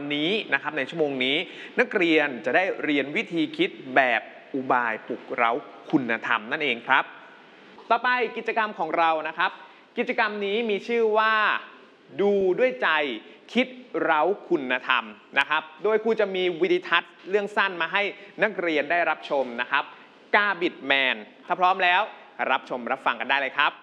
นี้นะครับในชั่วโมงนี้นักเรียนจะได้เรียนวิธีคิดแบบอุบายปลุกเร้าคุณธรรมนั่นเองครับต่อไปกิจกรรมของเรานะครับกิจกรรมนี้มีชื่อว่าดูด้วยใจคิดเร้าคุณธรรมนะครับโดยครูจะมีวิดีทัศน์เรื่องสั้นมาให้นักเรียนได้รับชมนะครับกาบิดแมนถ้าพร้อมแล้วรับชมรับฟังกันได้เลยครับ